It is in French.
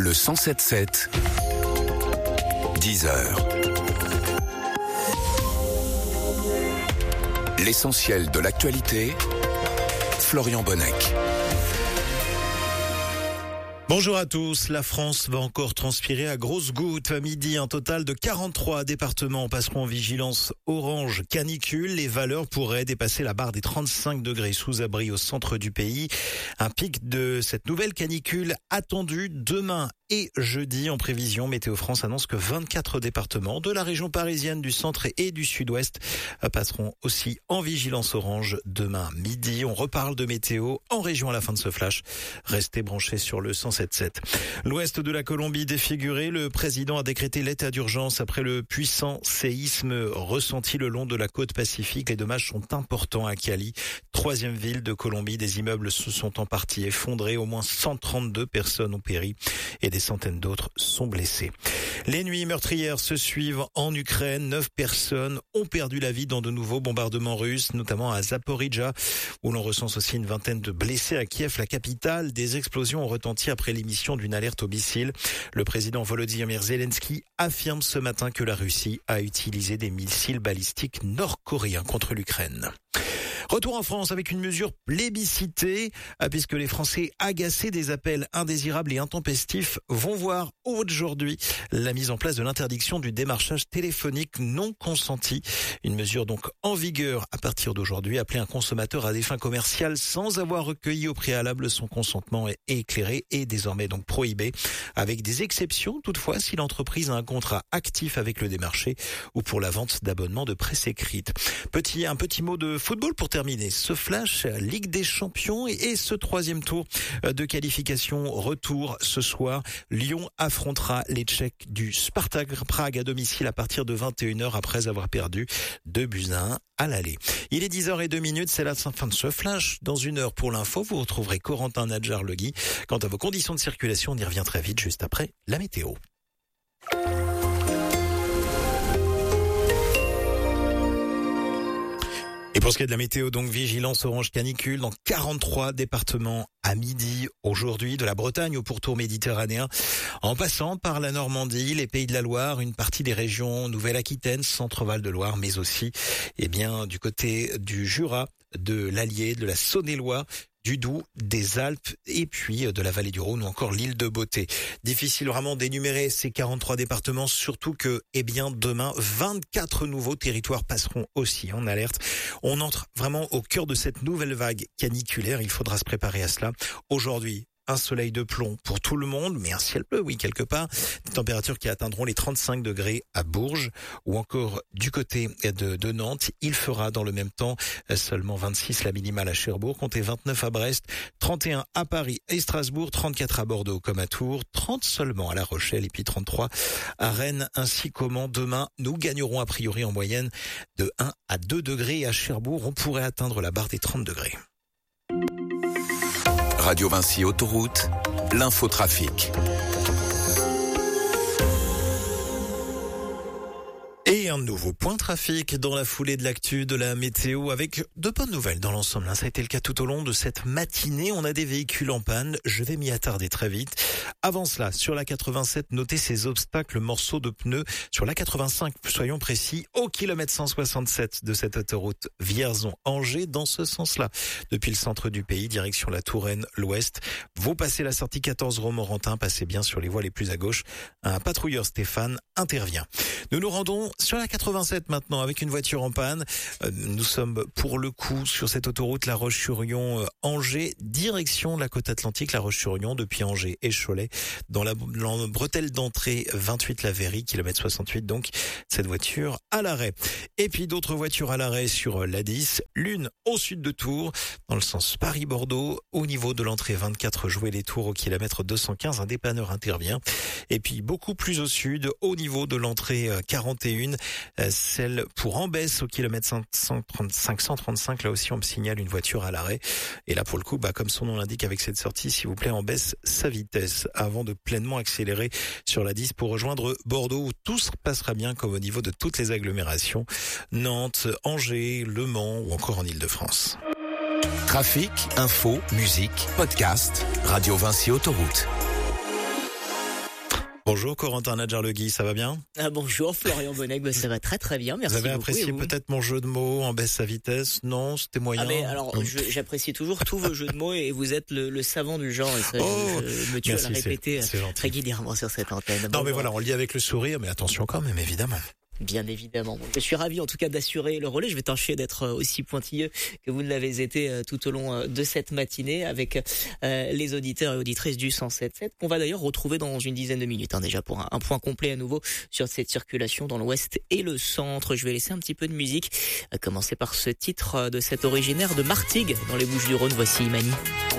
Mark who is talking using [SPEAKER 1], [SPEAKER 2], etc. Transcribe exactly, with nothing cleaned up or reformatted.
[SPEAKER 1] Le cent sept sept, dix heures. L'essentiel de l'actualité, Florian Bonnec.
[SPEAKER 2] Bonjour à tous. La France va encore transpirer à grosses gouttes. À midi, un total de quarante-trois départements passeront en vigilance orange canicule. Les valeurs pourraient dépasser la barre des trente-cinq degrés sous abri au centre du pays. Un pic de cette nouvelle canicule attendu demain et jeudi. En prévision, Météo France annonce que vingt-quatre départements de la région parisienne, du centre et du sud-ouest passeront aussi en vigilance orange demain midi. On reparle de météo en région à la fin de ce flash. Restez branchés sur le cent sept sept. L'ouest de la Colombie défiguré. Le président a décrété l'état d'urgence après le puissant séisme ressenti le long de la côte pacifique. Les dommages sont importants à Cali, troisième ville de Colombie. Des immeubles se sont en partie effondrés. Au moins cent trente-deux personnes ont péri et des centaines d'autres sont blessées. Les nuits meurtrières se suivent en Ukraine. Neuf personnes ont perdu la vie dans de nouveaux bombardements russes, notamment à Zaporijja, où l'on recense aussi une vingtaine de blessés à Kiev, la capitale. Des explosions ont retenti après l'émission d'une alerte au missile. Le président Volodymyr Zelensky affirme ce matin que la Russie a utilisé des missiles balistiques nord-coréens contre l'Ukraine. Retour en France avec une mesure plébiscitée, puisque les Français agacés des appels indésirables et intempestifs vont voir aujourd'hui la mise en place de l'interdiction du démarchage téléphonique non consenti. Une mesure donc en vigueur à partir d'aujourd'hui. Appeler un consommateur à des fins commerciales sans avoir recueilli au préalable son consentement est éclairé et désormais donc prohibé, avec des exceptions toutefois si l'entreprise a un contrat actif avec le démarché ou pour la vente d'abonnements de presse écrite. Petit, un petit mot de football pour terminer ce flash, Ligue des Champions et ce troisième tour de qualification retour ce soir. Lyon affrontera les Tchèques du Spartak Prague à domicile à partir de vingt et une heures après avoir perdu deux buts à un à l'aller. Il est dix heures zéro deux minutes, c'est la fin de ce flash. Dans une heure pour l'info, vous retrouverez Corentin Nadjar-Legui. Quant à vos conditions de circulation, on y revient très vite juste après la météo. Et pour ce qui est de la météo, donc vigilance orange canicule dans quarante-trois départements à midi aujourd'hui, de la Bretagne au pourtour méditerranéen, en passant par la Normandie, les Pays de la Loire, une partie des régions Nouvelle-Aquitaine, Centre-Val de Loire, mais aussi, eh bien, du côté du Jura, de l'Allier, de la Saône-et-Loire, du Doubs, des Alpes et puis de la vallée du Rhône ou encore l'île de Beauté. Difficile vraiment d'énumérer ces quarante-trois départements, surtout que, eh bien, demain, vingt-quatre nouveaux territoires passeront aussi en alerte. On entre vraiment au cœur de cette nouvelle vague caniculaire. Il faudra se préparer à cela. Aujourd'hui, un soleil de plomb pour tout le monde, mais un ciel bleu, oui, quelque part. Des températures qui atteindront les trente-cinq degrés à Bourges ou encore du côté de, de Nantes. Il fera dans le même temps seulement vingt-six la minimale à Cherbourg, comptez vingt-neuf à Brest, trente et un à Paris et Strasbourg, trente-quatre à Bordeaux comme à Tours, trente seulement à La Rochelle et puis trente-trois à Rennes ainsi qu'au Mans. Demain, nous gagnerons a priori en moyenne de un à deux degrés et à Cherbourg, on pourrait atteindre la barre des trente degrés.
[SPEAKER 1] Radio Vinci Autoroute, l'infotrafic.
[SPEAKER 2] Et un nouveau point trafic dans la foulée de l'actu de la météo avec de bonnes nouvelles dans l'ensemble. Ça a été le cas tout au long de cette matinée. On a des véhicules en panne. Je vais m'y attarder très vite. Avant cela, sur la quatre-vingt-sept, notez ces obstacles, morceaux de pneus. Sur la quatre-vingt-cinq, soyons précis, au kilomètre cent soixante-sept de cette autoroute Vierzon-Angers, dans ce sens-là. Depuis le centre du pays, direction la Touraine, l'ouest. Vous passez la sortie quatorze Romorantin, passez bien sur les voies les plus à gauche. Un patrouilleur Stéphane intervient. Nous nous rendons sur la quatre-vingt-sept maintenant avec une voiture en panne. Euh, nous sommes pour le coup sur cette autoroute La Roche-sur-Yon-Angers, direction la côte atlantique, La Roche-sur-Yon, depuis Angers et Cholet, dans la, la bretelle d'entrée vingt-huit La Verrie, kilomètre soixante-huit donc, cette voiture à l'arrêt. Et puis d'autres voitures à l'arrêt sur l'A dix, l'une au sud de Tours, dans le sens Paris-Bordeaux, au niveau de l'entrée vingt-quatre Jouer les Tours au kilomètre deux cent quinze, un dépanneur intervient. Et puis beaucoup plus au sud, au niveau de l'entrée quarante et un, celle pour Ambès au kilomètre cinq cent trente-cinq, là aussi on me signale une voiture à l'arrêt. Et là pour le coup, bah, comme son nom l'indique avec cette sortie, s'il vous plaît, on baisse sa vitesse avant de pleinement accélérer sur la dix pour rejoindre Bordeaux où tout se passera bien comme au niveau de toutes les agglomérations, Nantes, Angers, Le Mans ou encore en Île-de-France.
[SPEAKER 1] Trafic, info, musique, podcast, Radio Vinci Autoroute.
[SPEAKER 2] Bonjour Corentin Nadjarlegui, ça va bien?
[SPEAKER 3] Ah, bonjour Florian Bonnec, bah, ça va très très bien, merci
[SPEAKER 2] Vous avez
[SPEAKER 3] beaucoup.
[SPEAKER 2] apprécié
[SPEAKER 3] vous
[SPEAKER 2] peut-être mon jeu de mots en baisse à vitesse? Non, c'était moyen.
[SPEAKER 3] Ah mais alors
[SPEAKER 2] Non.
[SPEAKER 3] je- j'apprécie toujours tous vos jeux de mots et vous êtes le, le savant du genre et ça,
[SPEAKER 2] Oh,
[SPEAKER 3] je, je me tue
[SPEAKER 2] merci,
[SPEAKER 3] à le répéter
[SPEAKER 2] c'est- c'est gentil.
[SPEAKER 3] régulièrement sur cette antenne.
[SPEAKER 2] Non
[SPEAKER 3] Bon,
[SPEAKER 2] mais
[SPEAKER 3] bon,
[SPEAKER 2] voilà, on le dit avec le sourire, mais attention quand même, évidemment.
[SPEAKER 3] Bien évidemment. Bon, je suis ravi en tout cas d'assurer le relais. Je vais tâcher d'être euh, aussi pointilleux que vous ne l'avez été euh, tout au long euh, de cette matinée avec euh, les auditeurs et auditrices du cent sept sept qu'on va d'ailleurs retrouver dans une dizaine de minutes hein, déjà pour un, un point complet à nouveau sur cette circulation dans l'ouest et le centre. Je vais laisser un petit peu de musique, à commencer par ce titre euh, de cet originaire de Martigues dans les Bouches-du-Rhône. Voici Imani.